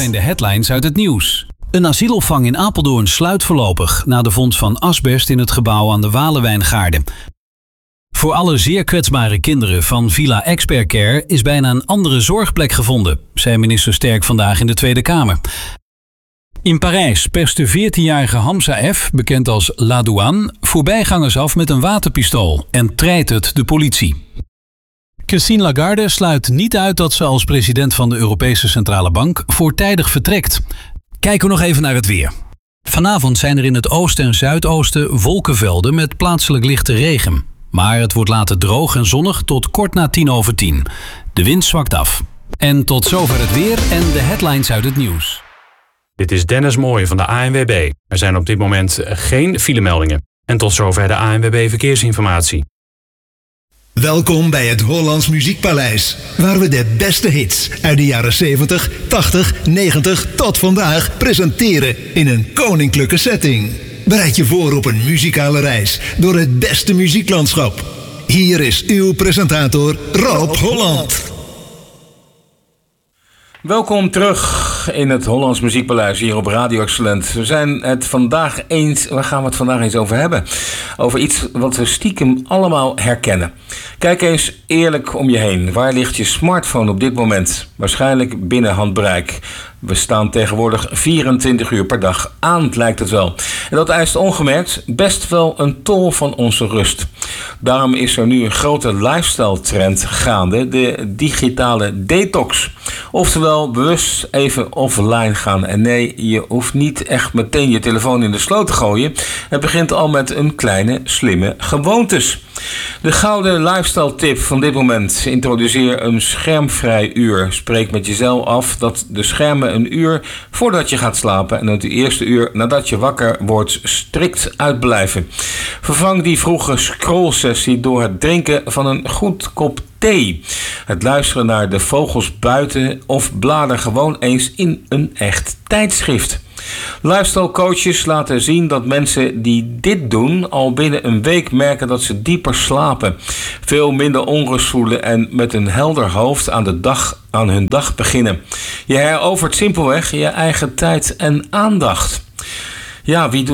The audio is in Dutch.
zijn de headlines uit het nieuws. Een asielopvang in Apeldoorn sluit voorlopig na de vondst van asbest in het gebouw aan de Walenwijngaarden. Voor alle zeer kwetsbare kinderen van Villa Expert Care is bijna een andere zorgplek gevonden, zei minister Sterk vandaag in de Tweede Kamer. In Parijs perst de 14-jarige Hamza F., bekend als La Douane, voorbijgangers af met een waterpistool en treit het de politie. Christine Lagarde sluit niet uit dat ze als president van de Europese Centrale Bank voortijdig vertrekt. Kijken we nog even naar het weer. Vanavond zijn er in het oosten en zuidoosten wolkenvelden met plaatselijk lichte regen. Maar het wordt later droog en zonnig tot kort na 10:10. De wind zwakt af. En tot zover het weer en de headlines uit het nieuws. Dit is Dennis Mooij van de ANWB. Er zijn op dit moment geen filemeldingen. En tot zover de ANWB Verkeersinformatie. Welkom bij het Hollands Muziekpaleis, waar we de beste hits uit de jaren 70, 80, 90 tot vandaag presenteren in een koninklijke setting. Bereid je voor op een muzikale reis door het beste muzieklandschap. Hier is uw presentator Rob Holland. Welkom terug in het Hollands Muziekpaleis hier op Radio Excellent. We zijn het vandaag eens, waar gaan we het vandaag eens over hebben? Over iets wat we stiekem allemaal herkennen. Kijk eens eerlijk om je heen. Waar ligt je smartphone op dit moment? Waarschijnlijk binnen handbereik. We staan tegenwoordig 24 uur per dag aan, lijkt het wel. En dat eist ongemerkt best wel een tol van onze rust. Daarom is er nu een grote lifestyle trend gaande, de digitale detox. Oftewel bewust even offline gaan. En nee, je hoeft niet echt meteen je telefoon in de sloot te gooien. Het begint al met een kleine slimme gewoontes. De gouden lifestyle tip van dit moment. Introduceer een schermvrij uur. Spreek met jezelf af dat de schermen een uur voordat je gaat slapen en het eerste uur nadat je wakker wordt strikt uitblijven. Vervang die vroege scrollsessie door het drinken van een goed kop thee. Het luisteren naar de vogels buiten of blader gewoon eens in een echt tijdschrift. Lifestyle coaches laten zien dat mensen die dit doen al binnen een week merken dat ze dieper slapen, veel minder onrust voelen en met een helder hoofd aan hun dag beginnen. Je herovert simpelweg je eigen tijd en aandacht. Ja, wie doet